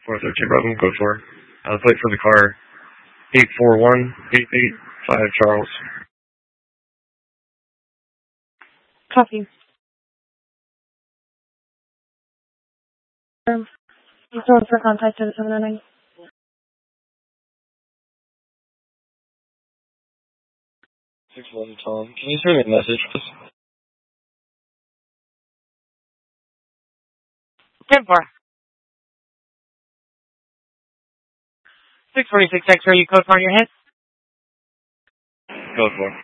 413 Bravo, go for. The plate for the car, 841885 Charles. Copy. I'm going for contact at 709. Tom. Can you send me a message, please? 10-4. 646 X-ray, you code for on your head? Go for.